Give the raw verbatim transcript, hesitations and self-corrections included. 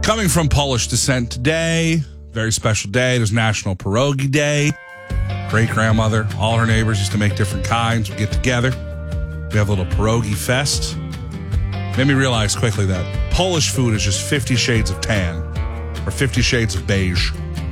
Coming from Polish descent today, very special day. There's National Pierogi Day. Great grandmother, all her neighbors used to make different kinds. We get together. We have a little pierogi fest. Made me realize quickly that Polish food is just fifty shades of tan or fifty shades of beige.